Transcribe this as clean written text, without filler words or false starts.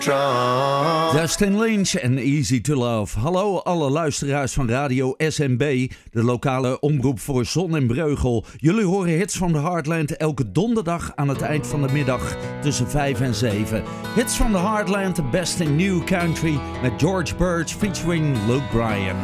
Justin Lynch en Easy to Love. Hallo alle luisteraars van Radio SMB, de lokale omroep voor Zon en Breugel. Jullie horen hits van de Heartland elke donderdag aan het eind van de middag tussen 5 en 7. Hits van de Heartland, the best in new country met George Birch featuring Luke Bryan.